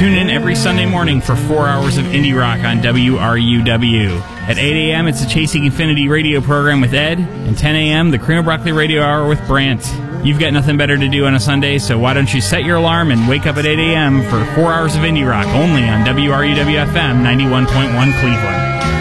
Tune in every Sunday morning for 4 hours of indie rock on WRUW. At 8 a.m., it's the Chasing Infinity radio program with Ed, and 10 a.m., the Carino Broccoli Radio Hour with Brant. You've got nothing better to do on a Sunday, so why don't you set your alarm and wake up at 8 a.m. for 4 hours of indie rock only on WRUW-FM 91.1 Cleveland.